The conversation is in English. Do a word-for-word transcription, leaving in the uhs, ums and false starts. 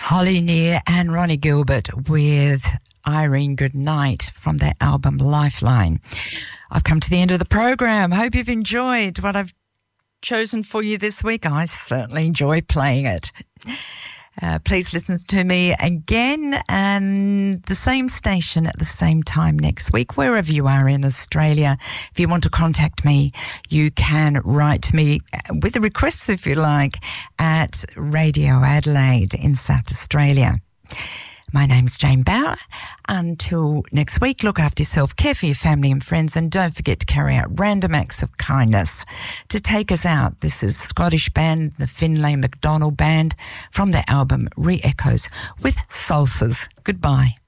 Holly Near and Ronnie Gilbert with Irene Goodnight from their album Lifeline. I've come to the end of the program. Hope you've enjoyed what I've chosen for you this week. I certainly enjoy playing it. Uh, please listen to me again and the same station at the same time next week, wherever you are in Australia. If you want to contact me, you can write me with the requests, if you like, at Radio Adelaide in South Australia. My name's Jane Bauer. Until next week, look after yourself, care for your family and friends, and don't forget to carry out random acts of kindness. To take us out, this is Scottish band, the Finlay MacDonald Band, from their album Re-Echoes with Salsas. Goodbye.